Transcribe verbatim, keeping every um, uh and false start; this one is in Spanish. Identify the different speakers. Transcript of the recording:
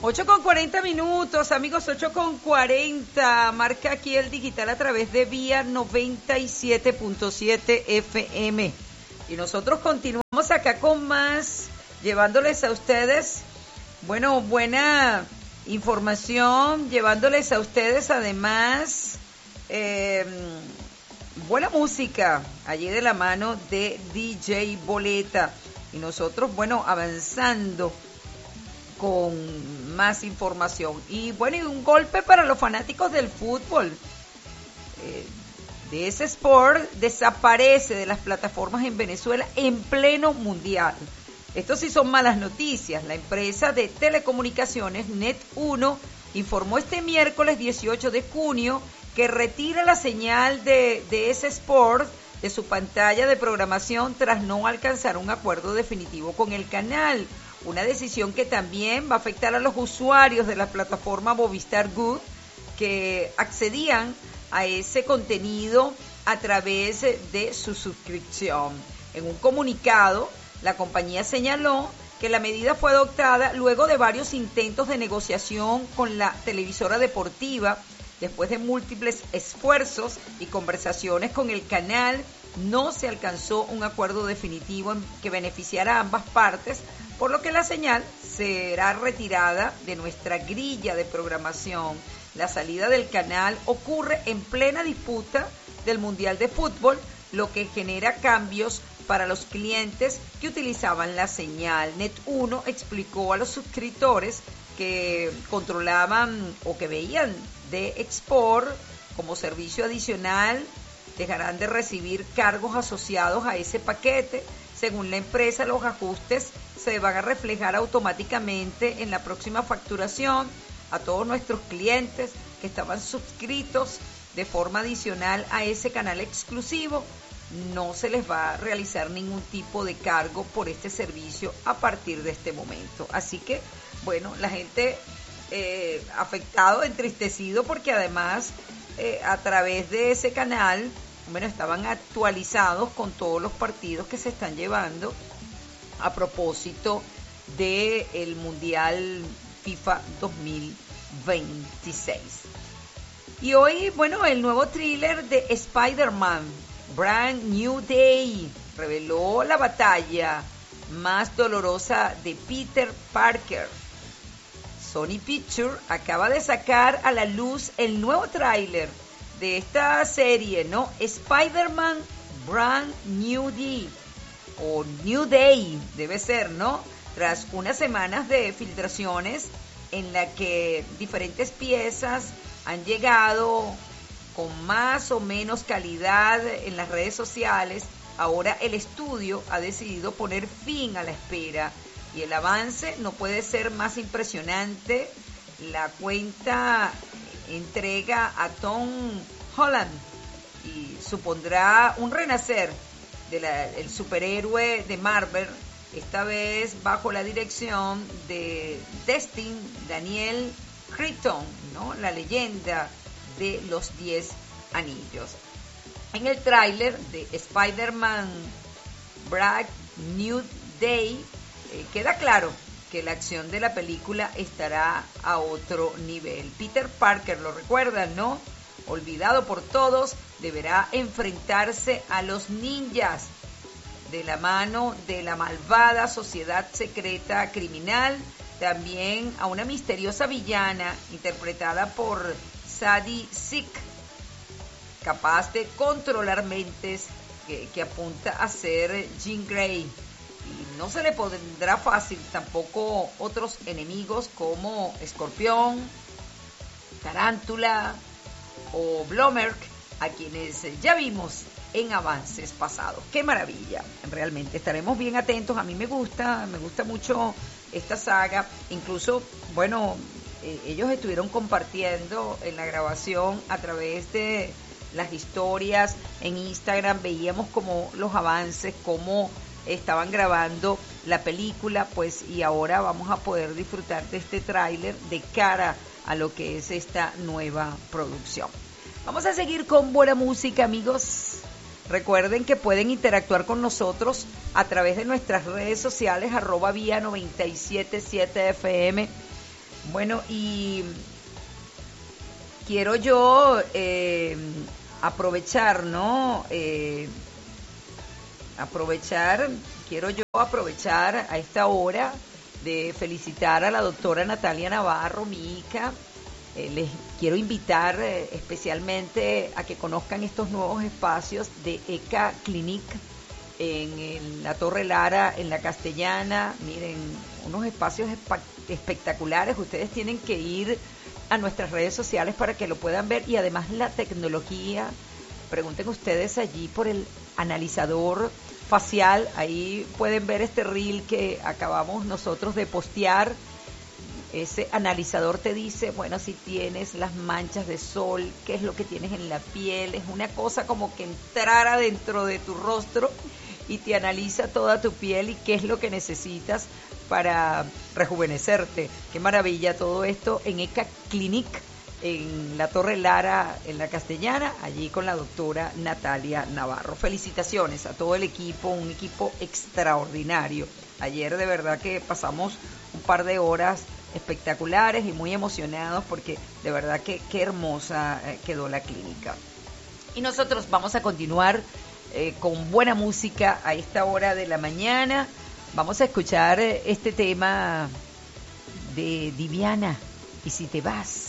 Speaker 1: ocho con cuarenta minutos, amigos, ocho con cuarenta. Marca aquí el digital a través de Vía noventa y siete punto siete F M. Y nosotros continuamos acá con más, llevándoles a ustedes, bueno, buena información, llevándoles a ustedes además eh, buena música, allí de la mano de D J Boleta. Y nosotros, bueno, avanzando con más información. Y bueno, y un golpe para los fanáticos del fútbol. Eh, de ese sport desaparece de las plataformas en Venezuela en pleno mundial. Esto sí son malas noticias. La empresa de telecomunicaciones Net uno informó este miércoles dieciocho de junio que retira la señal de, de ese sport de su pantalla de programación tras no alcanzar un acuerdo definitivo con el canal. Una decisión que también va a afectar a los usuarios de la plataforma Movistar Good que accedían a ese contenido a través de su suscripción. En un comunicado, la compañía señaló que la medida fue adoptada luego de varios intentos de negociación con la televisora deportiva. Después de múltiples esfuerzos y conversaciones con el canal, no se alcanzó un acuerdo definitivo que beneficiara a ambas partes, por lo que la señal será retirada de nuestra grilla de programación. La salida del canal ocurre en plena disputa del Mundial de Fútbol, lo que genera cambios para los clientes que utilizaban la señal. Net uno explicó a los suscriptores que controlaban o que veían de Export como servicio adicional, dejarán de recibir cargos asociados a ese paquete. Según la empresa, los ajustes se van a reflejar automáticamente en la próxima facturación a todos nuestros clientes que estaban suscritos de forma adicional a ese canal exclusivo. No se les va a realizar ningún tipo de cargo por este servicio a partir de este momento. Así que, bueno, la gente eh, afectado, entristecido, porque además eh, a través de ese canal, bueno, estaban actualizados con todos los partidos que se están llevando a propósito del Mundial FIFA dos mil veintiséis. Y hoy, bueno, el nuevo thriller de Spider-Man, Brand New Day, reveló la batalla más dolorosa de Peter Parker. Sony Pictures acaba de sacar a la luz el nuevo tráiler de esta serie, ¿no? Spider-Man Brand New Day, o New Day, debe ser, ¿no? Tras unas semanas de filtraciones en la que diferentes piezas han llegado con más o menos calidad en las redes sociales, ahora el estudio ha decidido poner fin a la espera y el avance no puede ser más impresionante. La cuenta entrega a Tom Holland y supondrá un renacer del superhéroe de Marvel, esta vez bajo la dirección de Destin Daniel Cretton, ¿no? La leyenda de los diez anillos. En el tráiler de Spider-Man Brand New Day eh, queda claro que la acción de la película estará a otro nivel. Peter Parker, lo recuerdan, ¿no? Olvidado por todos, deberá enfrentarse a los ninjas de la mano de la malvada sociedad secreta criminal, también a una misteriosa villana interpretada por Sadie Sink, capaz de controlar mentes, que, que apunta a ser Jean Grey. Y no se le pondrá fácil tampoco otros enemigos como Escorpión, Tarántula o Blomberg, a quienes ya vimos en avances pasados. ¡Qué maravilla! Realmente estaremos bien atentos. A mí me gusta, me gusta mucho esta saga. Incluso, bueno, eh, ellos estuvieron compartiendo en la grabación a través de las historias en Instagram. Veíamos como los avances, cómo estaban grabando la película, pues, y ahora vamos a poder disfrutar de este tráiler de cara a lo que es esta nueva producción. Vamos a seguir con buena música, amigos. Recuerden que pueden interactuar con nosotros a través de nuestras redes sociales, arroba vía noventa y siete punto siete F M. Bueno, y quiero yo eh, aprovechar, ¿no? Eh, aprovechar, quiero yo aprovechar a esta hora de felicitar a la doctora Natalia Navarro, mi hija. Eh, les quiero invitar eh, especialmente a que conozcan estos nuevos espacios de ECA Clinic en, en la Torre Lara, en la Castellana. Miren, unos espacios espa- espectaculares. Ustedes tienen que ir a nuestras redes sociales para que lo puedan ver, y además la tecnología. Pregunten ustedes allí por el analizador facial. Ahí pueden ver este reel que acabamos nosotros de postear. Ese analizador te dice, bueno, si tienes las manchas de sol, qué es lo que tienes en la piel. Es una cosa como que entrara dentro de tu rostro y te analiza toda tu piel y qué es lo que necesitas para rejuvenecerte. Qué maravilla todo esto en ECA Clinic, en la Torre Lara, en la Castellana, allí con la doctora Natalia Navarro. Felicitaciones a todo el equipo, un equipo extraordinario. Ayer de verdad que pasamos un par de horas espectaculares y muy emocionados, porque de verdad que qué hermosa quedó la clínica. Y nosotros vamos a continuar eh, con buena música a esta hora de la mañana. Vamos a escuchar este tema de Diviana, Y si te vas.